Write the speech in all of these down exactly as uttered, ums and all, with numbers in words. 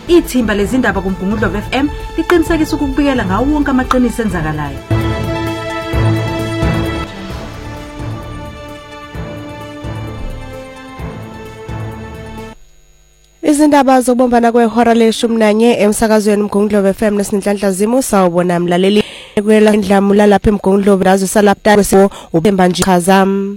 Ithimba lezindaba kuMgungundlovu F M liqinisekisa ukubikela ngawo wonke amaqiniso enzakalayo. Izindaba zokubombana kwehora leshumi nanye emsakazweni Mgungundlovu F M nesinhlanhla zimo sawubona mlaleli kwela indlamula lapha eMgungundlovu razo salapta kwesibo uphemba nje khazam.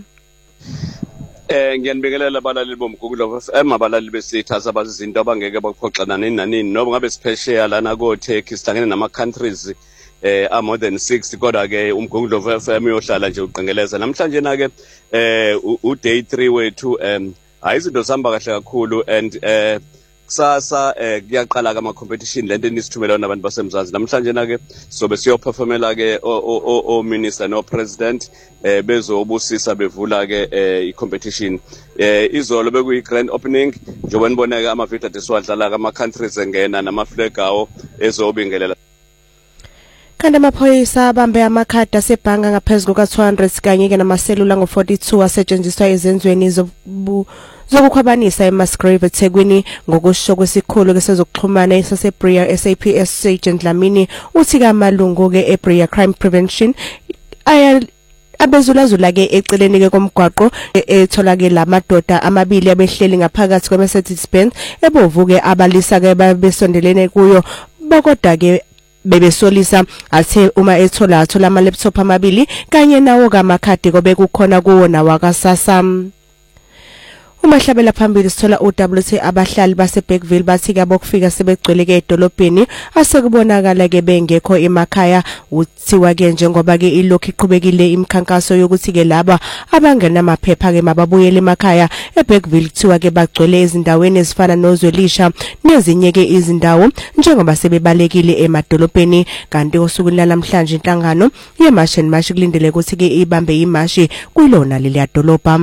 Eh ngiyanibingelela abalaleli bomGungundlovu F M abalaleli besithatha abazizinto abangeke bakuphoxana nini nanini noma ngabe siphesheya lana ko Turkey sihlangene nama countries eh a more than six kodwa ke umGungundlovu F M uyohlala nje uqingeleza namhlanje na ke eh u day three wethu em ayizinto zihamba kahle kakhulu and eh kusasa eh kuyaqala ama competition lento enisithumela nabantu basemzansi namhlanje na ke sobe siyoperformela ke o minister no president eh bezobusisa bevula ke i competition eh izolo bekuyi grand opening njengoba niboneke ama video adesiwadlala ama countries engena nama flag awo ezobingelela. Kanti amaphoyisa abambe amakhadi asebhanga ngaphezulu ka two hundred kanye ke namaselula ngo forty-two asetshenziswa ezenzweni zobu zokukhwabanisa eMusgrave eThekwini ngokusho kwesikhulu ke sezokuxhumana esaseBria S A P S Sergeant Dlamini uthi kamalungu ke eBria Crime Prevention aya abezulazula ke eceleni ke komgwaqo etholakala amadoda amabili abehleli ngaphakathi kweMercedes Benz ebovuke abalisa ke babesondelene kuyo bakoda ke bebesolisa athe uma ethola athola ama laptop amabili kanye nawo kamakhadi kobe kukhona kuwona wakasasam. Umahlabela phambili sithola U W T abahlali base Bergville bathi kabokufika sebegcwele ke edolobheni asekubonakala ke bengekho emakhaya uthiwa ke njengoba ke ilokhu iqhubekile imkhankaso yokuthi ke laba abangena amaphepha ke mababuyele emakhaya eBergville kuthiwa ke bagcwele ezindaweni ezifana noZwelisha nezinye ke izindawo njengoba sebebalekile emadolobheni kanti osuku namhlanje inhlangano yeMarch and March kulindele ukuthi ke ibambe imashi kulona leli dolobha.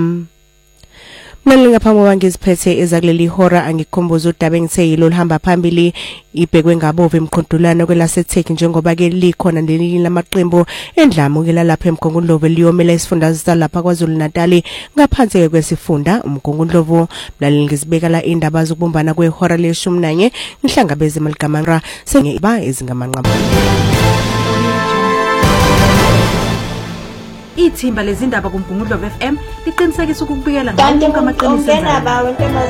Mina ngaphambi kwangiziphethe ezakuleli hora angikhomboza udaba engithe yilo lihamba phambili ibhekwe ngabovu emqondulana kwelaseTurkey njengoba ke likhona leli lamaqembu endlamu ke lapha eMgungundlovu liyomela isifundazwe lapha kwaZulu Natal ngaphansi kwesifunda uMgungundlovu mlaleli ngizibeka la indaba zokubumbana kwehora leshumi nanye ngihlangabeze maligamanqa sengiba ezingamanqaba. Ithimba lezindaba kuMgungundlovu F M liqinisekisa ukubikela ngawo wonke amaqiniso enzakalayo.